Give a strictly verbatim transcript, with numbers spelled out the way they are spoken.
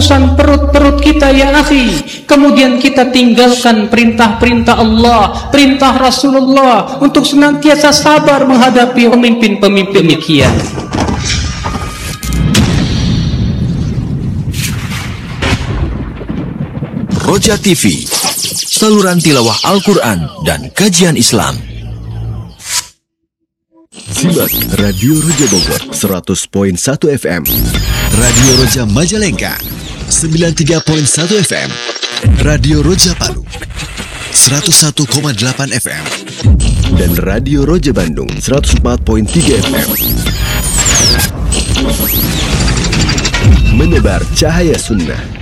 urusan perut-perut kita ya akhi. Kemudian kita tinggalkan perintah-perintah Allah, perintah Rasulullah untuk senantiasa sabar menghadapi pemimpin-pemimpin demikian. Roja T V, saluran tilawah Al-Quran dan kajian Islam. Simak Radio Roja Bogor seratus koma satu F M, Radio Roja Majalengka sembilan puluh tiga koma satu F M, Radio Roja Palu seratus satu koma delapan F M, dan Radio Roja Bandung seratus empat koma tiga F M. Menebar cahaya sunnah.